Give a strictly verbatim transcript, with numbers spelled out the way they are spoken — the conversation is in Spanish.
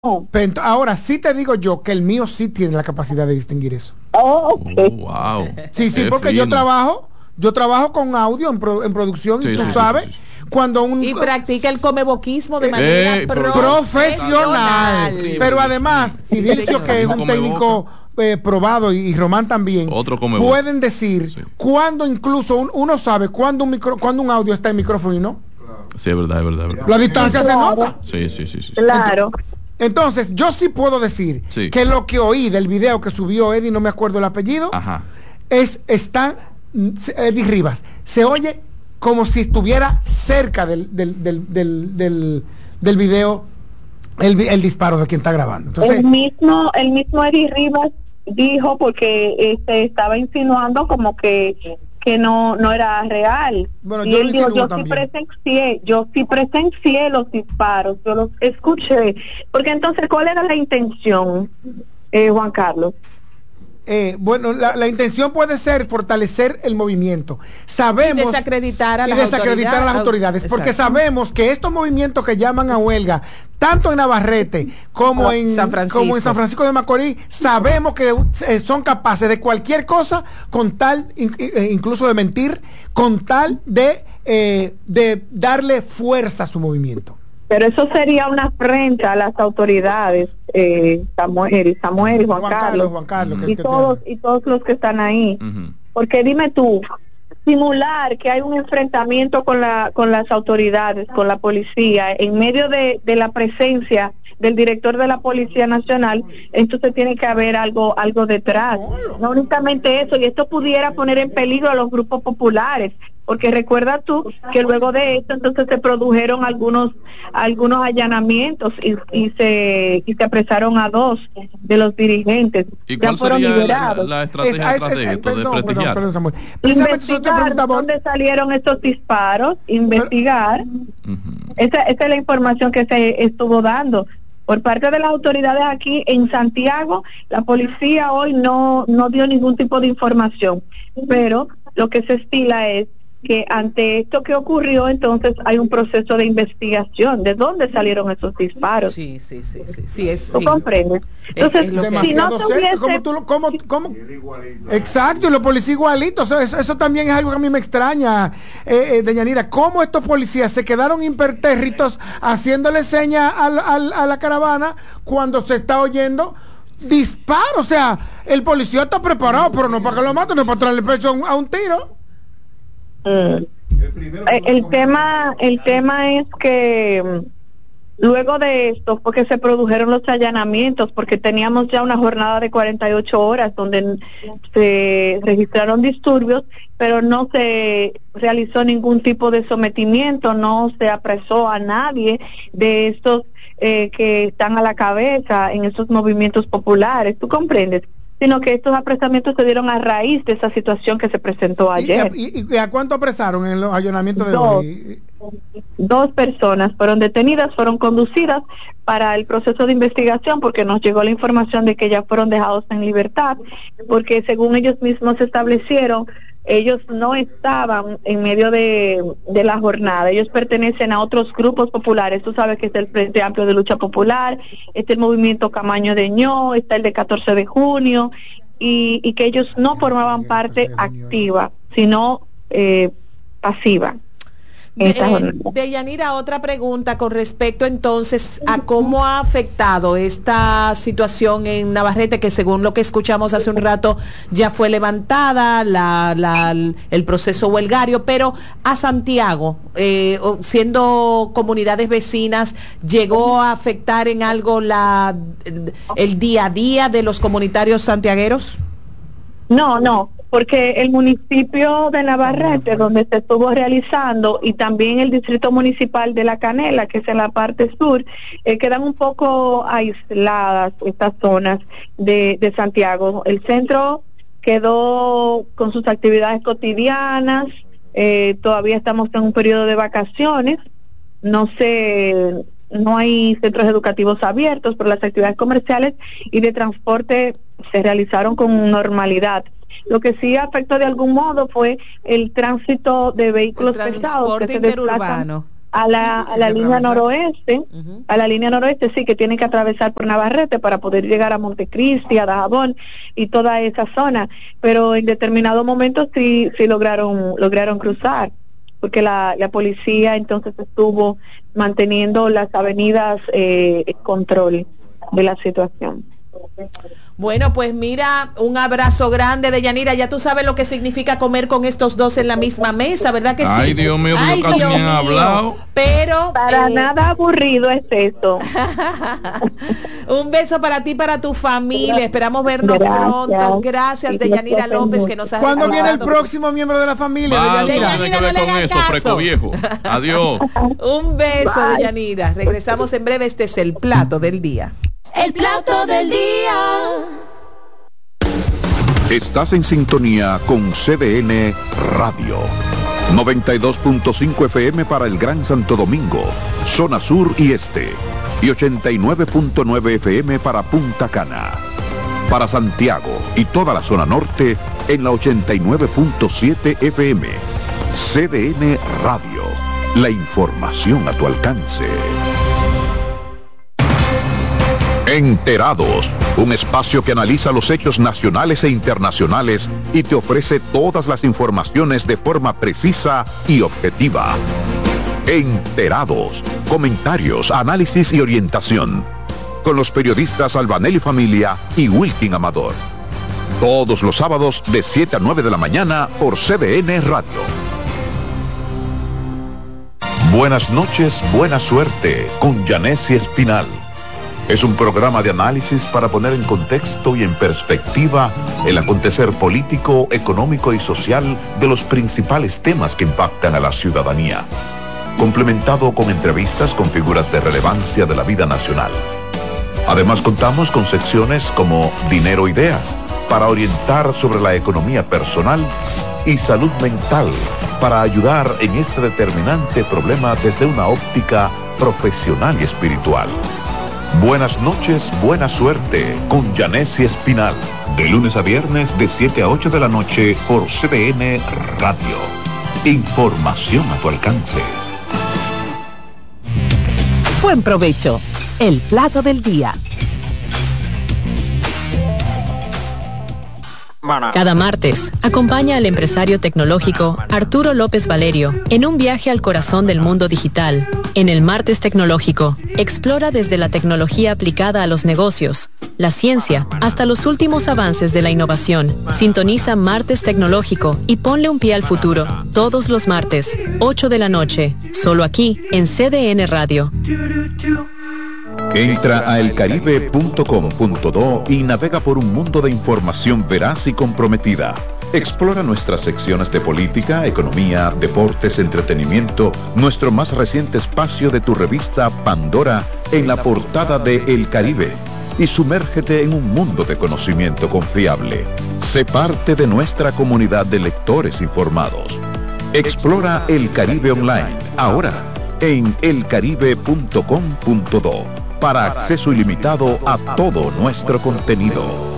Pero ahora sí te digo yo que el mío sí tiene la capacidad de distinguir eso. Oh, okay. Oh, wow. Sí, sí, Qué porque fino. yo trabajo, yo trabajo con audio en, pro, en producción, Sí, y tú sí, sí, sabes, sí, sí. cuando un Y practica el comeboquismo de Eh, manera eh, profesional, Increíble. pero además, Sí, y Dilcio, señor. que es Un un come técnico eh, probado, y, y Román también, Otro come boca. pueden decir Sí. cuando incluso un- uno sabe cuando un micro, cuando un audio está en micrófono y no. Sí, es verdad, es verdad, es verdad. La distancia Sí, se claro. nota. Sí, sí, sí, sí. Claro. Entonces, yo sí puedo decir Sí. que lo que oí del video que subió Eddie, no me acuerdo el apellido, Ajá. es, está, mm, Eddie Rivas, se oye como si estuviera cerca del, del, del, del, del, del video, el, vi- el disparo de quien está grabando. Entonces, el mismo, el mismo Eddie Rivas dijo, porque este, estaba insinuando como que que no no era real. Bueno, y yo él lo dijo, insinúo yo sí también. presencié, yo sí presencié los disparos, yo los escuché. Porque entonces, ¿cuál era la intención, eh, Juan Carlos? eh, bueno, la, la intención puede ser fortalecer el movimiento. Sabemos... Y desacreditar a y las desacreditar a las autoridades. autoridades, porque Exacto. sabemos que estos movimientos que llaman a huelga, tanto en Navarrete como O en San Francisco. como en San Francisco de Macorís, sabemos que eh, son capaces de cualquier cosa con tal, in- eh, incluso de mentir, con tal de, eh, de darle fuerza a su movimiento. Pero eso sería una afrenta a las autoridades, eh, Samuel y Samuel y Juan, Juan Carlos, Carlos, Juan Carlos, que- y que todos tiene. y todos los que están ahí. Ujú. Porque dime tú, simular que hay un enfrentamiento con la con las autoridades, con la policía, en medio de, de la presencia del director de la Policía Nacional, entonces tiene que haber algo algo detrás. No únicamente eso, y esto pudiera poner en peligro a los grupos populares, porque recuerda tú que luego de esto entonces se produjeron algunos algunos allanamientos y, y se y se apresaron a dos de los dirigentes. ¿Y Ya cuál fueron sería la, liberados. la estrategia Es- es- detrás de es- esto, de perdón, perdón, prestigiar? perdón, Samuel. Precisamente eso te Investigar preguntaba. dónde salieron estos disparos, investigar. Ujú. Esa, esa es la información que se estuvo dando por parte de las autoridades aquí en Santiago. La policía hoy no no dio ningún tipo de información, pero lo que se estila es que ante esto que ocurrió, entonces hay un proceso de investigación de dónde salieron esos disparos. Sí, sí, sí, sí, sí, es, ¿Tú sí. comprendes? Entonces, Es lo que- si no Demasiado se cerca, hubiese... ¿cómo tú lo- cómo- cómo? Exacto, y los policías igualitos, eso, eso, eso también es algo que a mí me extraña, eh, eh, Deyanira, cómo estos policías se quedaron impertérritos haciéndole seña al, al, a la caravana cuando se está oyendo disparos. O sea, el policía está preparado, pero no para que lo maten, no para traerle pecho a un, a un tiro. Mm. Eh, el tema el tema es que mm, luego de esto fue que se produjeron los allanamientos, porque teníamos ya una jornada de cuarenta y ocho horas donde se registraron disturbios, pero no se realizó ningún tipo de sometimiento, no se apresó a nadie de estos eh, que están a la cabeza en esos movimientos populares, ¿tú comprendes? Sino que estos apresamientos se dieron a raíz de esa situación que se presentó ¿Y, ayer. y, y a cuánto apresaron en los allanamientos de Dos. hoy? Dos personas fueron detenidas, fueron conducidas para el proceso de investigación, porque nos llegó la información de que ya fueron dejados en libertad, porque según ellos mismos establecieron, ellos no estaban en medio de, de la jornada, ellos pertenecen a otros grupos populares. Tú sabes que está el Frente Amplio de Lucha Popular, está el Movimiento Camaño de Ño, está el de catorce de junio, y, y que ellos no formaban parte activa, sino eh, pasiva. Eh, Deyanira, otra pregunta con respecto entonces a cómo ha afectado esta situación en Navarrete, que según lo que escuchamos hace un rato ya fue levantada la, la, el proceso huelgario, pero a Santiago, eh, siendo comunidades vecinas, ¿llegó a afectar en algo la el día a día de los comunitarios santiagueros? No, no, porque el municipio de Navarrete, donde se estuvo realizando, y también el distrito municipal de La Canela, que es en la parte sur, eh, quedan un poco aisladas estas zonas de, de Santiago. El centro quedó con sus actividades cotidianas, eh, todavía estamos en un periodo de vacaciones, no sé, no hay centros educativos abiertos, pero las actividades comerciales y de transporte se realizaron con normalidad. Lo que sí afectó de algún modo fue el tránsito de vehículos el pesados que transporte se desplazan. interurbano. a la, a la línea noroeste, uh-huh. a la línea noroeste sí que tienen que atravesar por Navarrete para poder llegar a Montecristi, a Dajabón y toda esa zona, pero en determinados momentos sí, sí lograron, lograron cruzar, porque la, la policía entonces estuvo manteniendo las avenidas eh, en control de la situación. Bueno, pues mira, un abrazo grande de Yanira. Ya tú sabes lo que significa comer con estos dos en la misma mesa, ¿verdad que sí? Ay, Dios mío, Ay, casi Dios me han mío. hablado. Pero para eh... nada aburrido es eso. Un beso para ti, para tu familia. Esperamos vernos Gracias. pronto. Gracias, de Yanira López, que nos ha ¿Cuándo viene el próximo miembro de la familia? Va, de Yanira, no tiene que ver con eso, freco viejo. Adiós. Un beso Bye. de Yanira. Regresamos en breve. Este es el plato del día. El plato del día. Estás en sintonía con C D N Radio. noventa y dos punto cinco F M para el Gran Santo Domingo, zona sur y este. Y ochenta y nueve punto nueve F M para Punta Cana. Para Santiago y toda la zona norte en la ochenta y nueve punto siete F M. C D N Radio. La información a tu alcance. Enterados, un espacio que analiza los hechos nacionales e internacionales y te ofrece todas las informaciones de forma precisa y objetiva. Enterados, comentarios, análisis y orientación. Con los periodistas Albanelli Familia y Wilkin Amador. Todos los sábados de siete a nueve de la mañana por C D N Radio. Buenas noches, buena suerte con Yanessi Espinal. Es un programa de análisis para poner en contexto y en perspectiva el acontecer político, económico y social de los principales temas que impactan a la ciudadanía, complementado con entrevistas con figuras de relevancia de la vida nacional. Además contamos con secciones como Dinero Ideas, para orientar sobre la economía personal, y Salud Mental, para ayudar en este determinante problema desde una óptica profesional y espiritual. Buenas noches, buena suerte con Yanessi Espinal. De lunes a viernes de siete a ocho de la noche por C D N Radio. Información a tu alcance. Buen provecho. El plato del día. Cada martes, acompaña al empresario tecnológico Arturo López Valerio en un viaje al corazón del mundo digital. En el Martes Tecnológico, explora desde la tecnología aplicada a los negocios, la ciencia, hasta los últimos avances de la innovación. Sintoniza Martes Tecnológico y ponle un pie al futuro. Todos los martes, ocho de la noche, solo aquí en C D N Radio. Entra a elcaribe punto com punto do y navega por un mundo de información veraz y comprometida. Explora nuestras secciones de política, economía, deportes, entretenimiento, nuestro más reciente espacio de tu revista Pandora en la portada de El Caribe, y sumérgete en un mundo de conocimiento confiable. Sé parte de nuestra comunidad de lectores informados. Explora El Caribe Online, ahora en elcaribe punto com punto do, para acceso ilimitado a todo nuestro contenido.